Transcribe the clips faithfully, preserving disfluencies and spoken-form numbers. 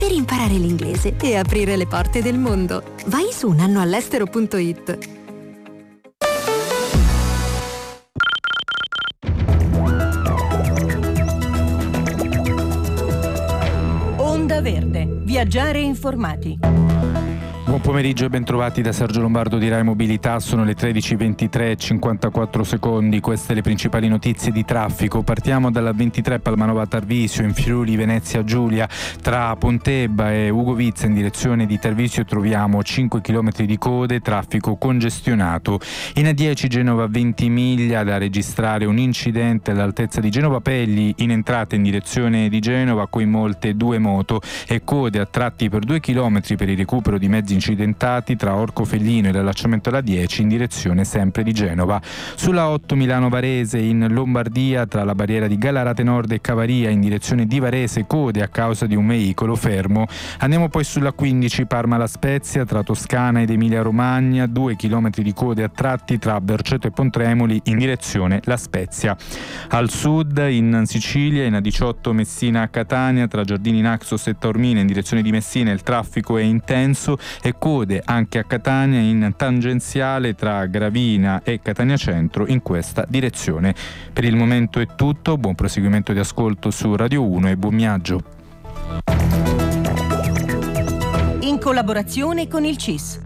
per imparare l'inglese e aprire le porte del mondo. Vai su un anno all'estero punto it. Onda Verde. Viaggiare informati. Buon pomeriggio e bentrovati da Sergio Lombardo di Rai Mobilità. Sono le tredici e ventitré e cinquantaquattro secondi. Queste le principali notizie di traffico. Partiamo dalla ventitré Palmanova Tarvisio in Friuli Venezia Giulia. Tra Pontebba e Ugovizza in direzione di Tarvisio troviamo cinque chilometri di code, traffico congestionato. In A dieci Genova Ventimiglia, da registrare un incidente all'altezza di Genova Pelli in entrata in direzione di Genova, coinvolte due moto e code a tratti per due chilometri per il recupero di mezzi incidentati tra Orcofellino e l'allacciamento alla dieci in direzione sempre di Genova. Sulla otto Milano Varese in Lombardia, tra la barriera di Gallarate Nord e Cavaria in direzione di Varese, code a causa di un veicolo fermo. Andiamo poi sulla quindici Parma La Spezia, tra Toscana ed Emilia Romagna, due chilometri di code a tratti tra Berceto e Pontremoli in direzione La Spezia. Al sud in Sicilia, in A diciotto Messina Catania, tra Giardini Naxos e Taormina in direzione di Messina il traffico è intenso e code anche a Catania in tangenziale tra Gravina e Catania Centro in questa direzione. Per il momento è tutto, buon proseguimento di ascolto su Radio uno e buon viaggio. In collaborazione con il C I S.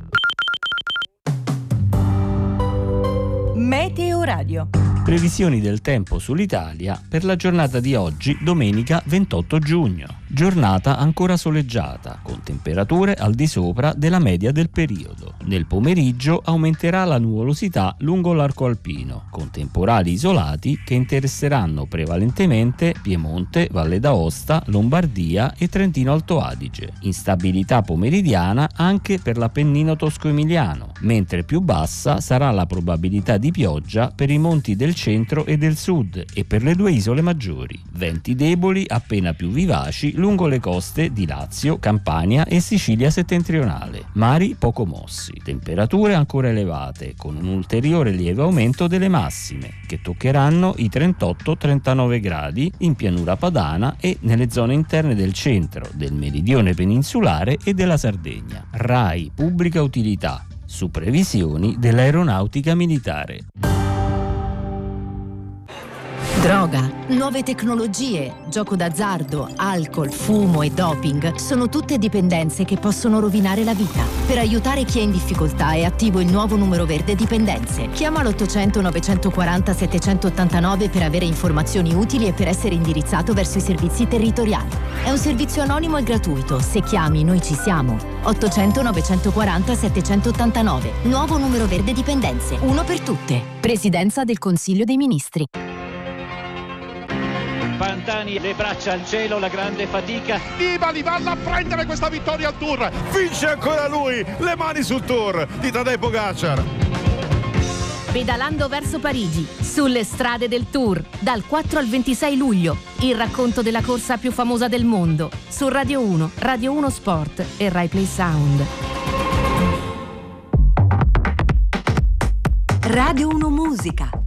Meteo Radio. Previsioni del tempo sull'Italia per la giornata di oggi, domenica ventotto giugno. Giornata ancora soleggiata, con temperature al di sopra della media del periodo. Nel pomeriggio aumenterà la nuvolosità lungo l'arco alpino, con temporali isolati che interesseranno prevalentemente Piemonte, Valle d'Aosta, Lombardia e Trentino Alto Adige. Instabilità pomeridiana anche per l'Appennino tosco-emiliano, mentre più bassa sarà la probabilità di pioggia per i monti del centro e del sud e per le due isole maggiori. Venti deboli appena più vivaci lungo le coste di Lazio, Campania e Sicilia settentrionale. Mari poco mossi. Temperature ancora elevate, con un ulteriore lieve aumento delle massime, che toccheranno i trentotto trentanove gradi in pianura padana e nelle zone interne del centro, del meridione peninsulare e della Sardegna. Rai Pubblica Utilità, su previsioni dell'Aeronautica Militare. Droga, nuove tecnologie, gioco d'azzardo, alcol, fumo e doping sono tutte dipendenze che possono rovinare la vita. Per aiutare chi è in difficoltà è attivo il nuovo numero verde Dipendenze. Chiama l'ottocento novecentoquaranta settecentottantanove per avere informazioni utili e per essere indirizzato verso i servizi territoriali. È un servizio anonimo e gratuito. Se chiami, noi ci siamo. ottocento novecentoquaranta settecentottantanove. Nuovo numero verde Dipendenze. Uno per tutte. Presidenza del Consiglio dei Ministri. Pantani, le braccia al cielo, la grande fatica. Nibali vanno a prendere questa vittoria al Tour. Vince ancora lui, le mani sul Tour di Tadej Pogacar. Pedalando verso Parigi, sulle strade del Tour, dal quattro al ventisei luglio. Il racconto della corsa più famosa del mondo, su Radio uno, Radio uno Sport e Rai Play Sound. Radio uno Musica.